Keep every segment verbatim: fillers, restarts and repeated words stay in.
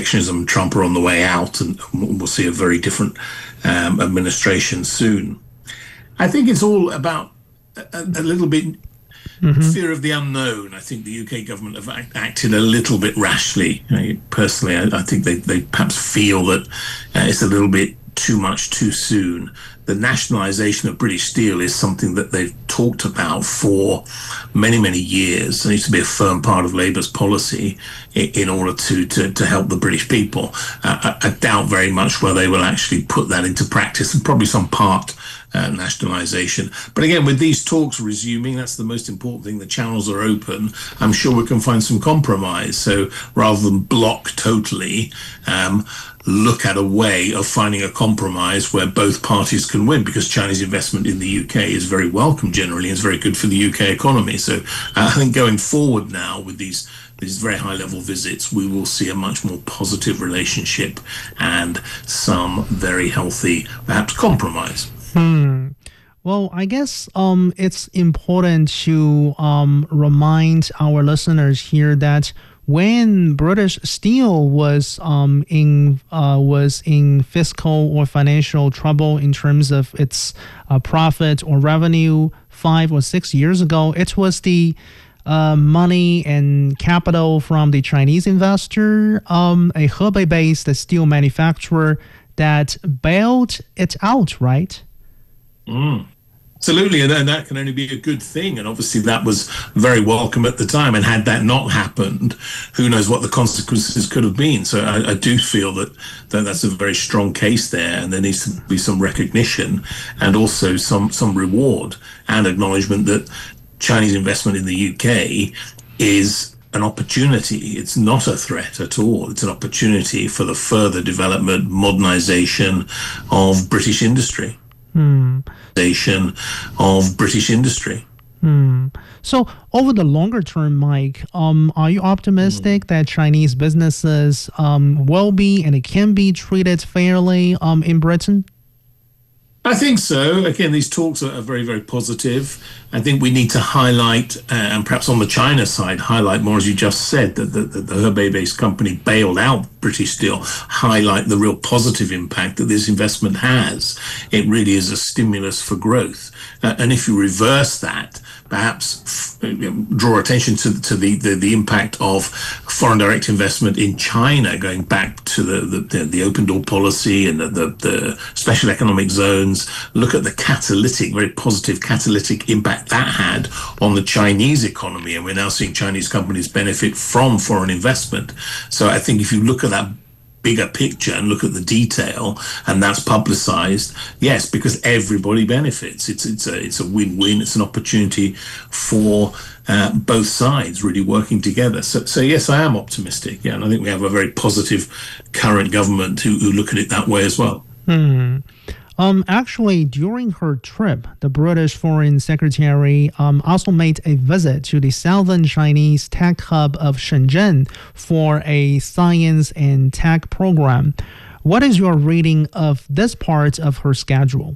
protectionism and Trump are on the way out, and we'll see a very different um, administration soon. I think it's all about a, a little bit mm-hmm. fear of the unknown. I think the U K government have act, acted a little bit rashly. You know, personally, I, I think they, they perhaps feel that uh, it's a little bit too much too soon. The nationalisation of British Steel is something that they've talked about for many, many years. It needs to be a firm part of Labour's policy in, in order to, to, to help the British people. Uh, I, I doubt very much whether they will actually put that into practice, and probably some part uh, nationalisation. But again, with these talks resuming, that's the most important thing. The channels are open. I'm sure we can find some compromise. So rather than block totally, um, look at a way of finding a compromise where both parties can win, because Chinese investment in the U K is very welcome generally, and it's very good for the U K economy. So uh, I think going forward now with these these very high level visits, we will see a much more positive relationship and some very healthy, perhaps, compromise. Hmm. Well, I guess um, it's important to um, remind our listeners here that when British Steel was um, in uh, was in fiscal or financial trouble in terms of its uh, profit or revenue five or six years ago, it was the uh, money and capital from the Chinese investor, um, a Hebei-based steel manufacturer, that bailed it out, right? Mm. Absolutely, and that can only be a good thing. And obviously that was very welcome at the time. And had that not happened, who knows what the consequences could have been. So I, I do feel that, that that's a very strong case there. And there needs to be some recognition and also some, some reward and acknowledgement that Chinese investment in the U K is an opportunity. It's not a threat at all. It's an opportunity for the further development, modernization of British industry. Hmm. Of British industry. Hmm. So over the longer term, Mike, um, are you optimistic mm. that Chinese businesses um, will be and it can be treated fairly um, in Britain? I think so. Again, these talks are, are very, very positive. I think we need to highlight, uh, and perhaps on the China side, highlight more, as you just said, that the, the, the Hebei-based company bailed out British Steel, highlight the real positive impact that this investment has. It really is a stimulus for growth. Uh, and if you reverse that, perhaps f- you know, draw attention to, to the, the, the impact of foreign direct investment in China, going back to the, the, the open door policy and the, the, the special economic zones, look at the catalytic, very positive catalytic impact that had on the Chinese economy. And we're now seeing Chinese companies benefit from foreign investment. So I think if you look at that bigger picture and look at the detail, and that's publicized, yes, because everybody benefits. It's it's a it's a win-win. It's an opportunity for uh, both sides really working together. So so yes, I am optimistic. Yeah, and I think we have a very positive current government who, who look at it that way as well. Hmm. Um, actually, during her trip, the British Foreign Secretary um, also made a visit to the southern Chinese tech hub of Shenzhen for a science and tech program. What is your reading of this part of her schedule?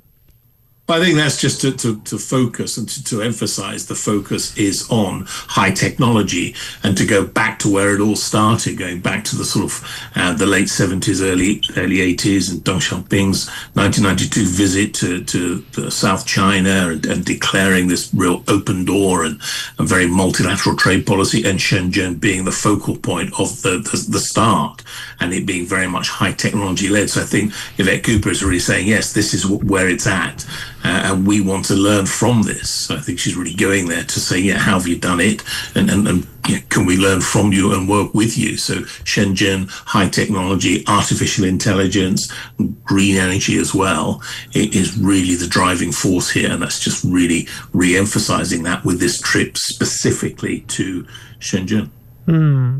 I think that's just to, to, to focus and to, to emphasize the focus is on high technology, and to go back to where it all started, going back to the sort of uh, the late seventies, early early eighties, and Deng Xiaoping's nineteen ninety-two visit to, to, to South China, and, and declaring this real open door and a very multilateral trade policy, and Shenzhen being the focal point of the, the, the start, and it being very much high technology led. So I think Yvette Cooper is really saying, yes, this is where it's at. Uh, and we want to learn from this. So I think she's really going there to say, yeah, how have you done it? And, and, and yeah, can we learn from you and work with you? So Shenzhen, high technology, artificial intelligence, green energy as well, it is really the driving force here. And that's just really re-emphasizing that with this trip specifically to Shenzhen. Hmm.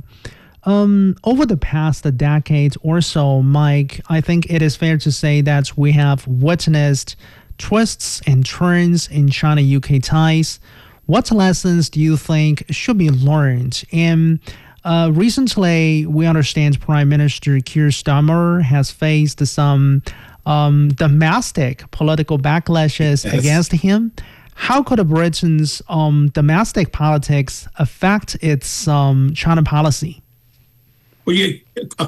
Um, over the past decade or so, Mike, I think it is fair to say that we have witnessed twists and turns in China-U K ties. What lessons do you think should be learned? And uh, recently, we understand Prime Minister Keir Starmer has faced some um, domestic political backlashes yes. against him. How could Britain's um, domestic politics affect its um, China policy? Well, you,